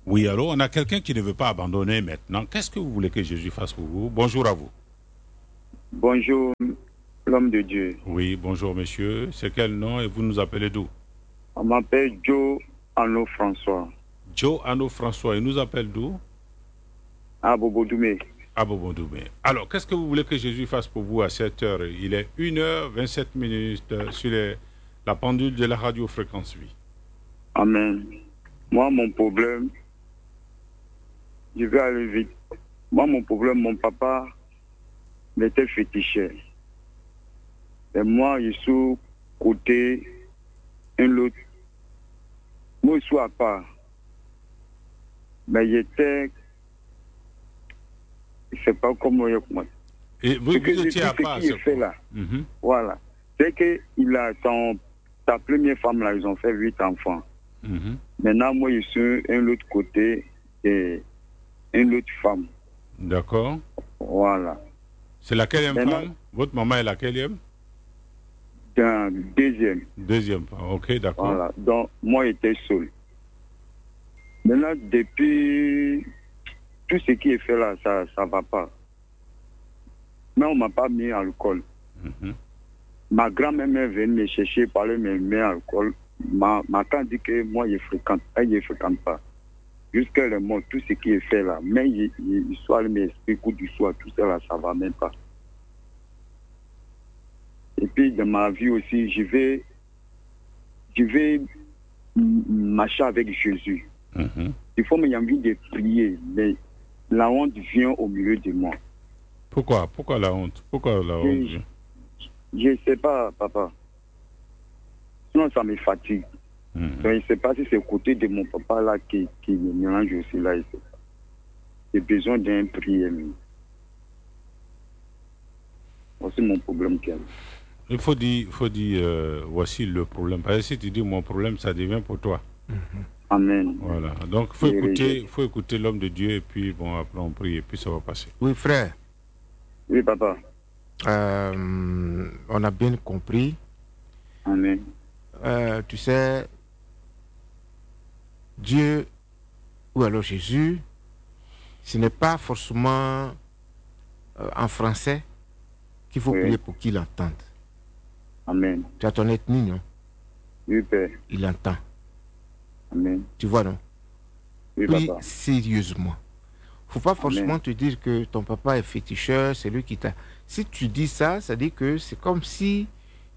Oui, alors on a quelqu'un qui ne veut pas abandonner maintenant. Qu'est-ce que vous voulez que Jésus fasse pour vous? Bonjour à vous. Bonjour, l'homme de Dieu. Oui, bonjour monsieur. C'est quel nom et vous nous appelez d'où? On m'appelle Joe Anno François. Joe Anno François. Il nous appelle d'où? À Bobodoumé. À Bobodoumé. Alors, qu'est-ce que vous voulez que Jésus fasse pour vous à cette heure? Il est 1h27 sur la pendule de la radio Fréquence Vie. Amen. Moi, mon problème, je vais aller vite. Moi, mon problème, mon papa était féticheur. Et moi, je suis côté un autre. Moi, je suis à part. Mais j'étais... Je ne sais pas comment je commence. Et vous étiez à part, ce fait là. Voilà. C'est qu'il a sa première femme là, ils ont fait 8 enfants. Maintenant, moi, je suis un autre côté et une autre femme. D'accord. Voilà. C'est la quatrième femme? Votre maman est la quatrième? Deuxième. Deuxième femme, ok, d'accord. Voilà. Donc, moi, j'étais seul. Maintenant, depuis tout ce qui est fait là, ça ne va pas. Mais on ne m'a pas mis alcool. Ma grand-mère est venue me chercher, parler, me mettre alcool. Ma tante dit que moi, je fréquente. Elle ne fréquente pas. Jusqu'à le mot, tout ce qui est fait là. Mais il soit m'explique coup du soir, tout ça là, ça ne va même pas. Et puis, dans ma vie aussi, je vais marcher avec Jésus. Il faut me envie de prier, mais la honte vient au milieu de moi. Pourquoi? Pourquoi la honte? Pourquoi la honte vient? Je ne sais pas, papa. Sinon, ça me fatigue. Donc, je ne sais pas si c'est le côté de mon papa là qui me mélange aussi là. J'ai besoin d'un prière. Voici mon problème. Il faut dire, voici le problème. Parce que si tu dis mon problème, ça devient pour toi. Amen. Voilà. Donc, il faut écouter l'homme de Dieu et puis, bon, après on prie et puis ça va passer. Oui, frère. Oui, papa. On a bien compris. Amen. Tu sais, Dieu, ou alors Jésus, ce n'est pas forcément en français qu'il faut prier pour qu'il entende. Amen. Tu as ton ethnie, non? Oui, Père. Il entend. Amen. Tu vois, non? Oui, Prie papa. sérieusement. Il ne faut pas forcément te dire que ton papa est féticheur, c'est lui qui t'a... Si tu dis ça, ça dit que c'est comme si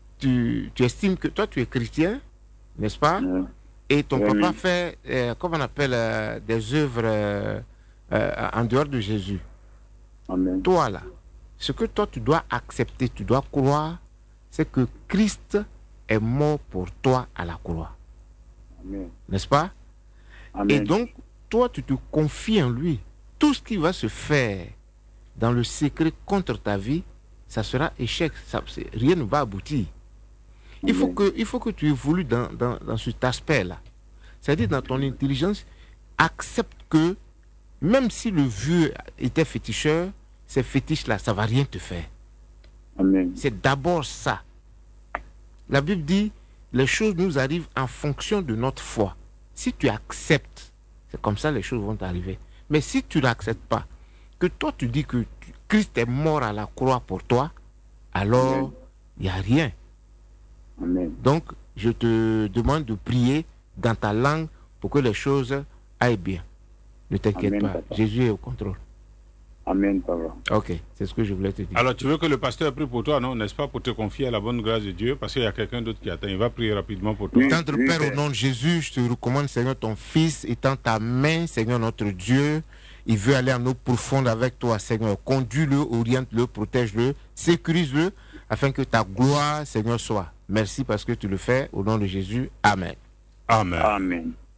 tu estimes que toi, tu es chrétien, n'est-ce pas? Et ton papa fait, comment on appelle, des œuvres en dehors de Jésus. Amen. Toi, là, ce que toi, tu dois accepter, tu dois croire, c'est que Christ est mort pour toi à la croix. Amen. N'est-ce pas? Amen. Et donc, toi, tu te confies en lui. Tout ce qui va se faire dans le secret contre ta vie, ça sera échec. Rien ne va aboutir. Il faut que tu évolues dans cet aspect-là. C'est-à-dire, dans ton intelligence, accepte que, même si le vieux était féticheur, ces fétiches-là, ça ne va rien te faire. Amen. C'est d'abord ça. La Bible dit, les choses nous arrivent en fonction de notre foi. Si tu acceptes, c'est comme ça les choses vont t'arriver. Mais si tu n'acceptes pas, que toi tu dis que Christ est mort à la croix pour toi, alors il n'y a rien. Amen. Donc, je te demande de prier dans ta langue pour que les choses aillent bien. Ne t'inquiète pas, papa. Jésus est au contrôle. Amen, papa. Ok, c'est ce que je voulais te dire. Alors, tu veux que le pasteur prie pour toi, non? N'est-ce pas? Pour te confier à la bonne grâce de Dieu, parce qu'il y a quelqu'un d'autre qui attend. Il va prier rapidement pour toi. Tendre Père, au nom de Jésus, je te recommande, Seigneur, ton Fils, étends ta main, Seigneur, notre Dieu. Il veut aller en eau profonde avec toi, Seigneur. Conduis-le, oriente-le, protège-le, sécurise-le, afin que ta gloire, Seigneur, soit. Merci parce que tu le fais. Au nom de Jésus. Amen. Amen. Amen.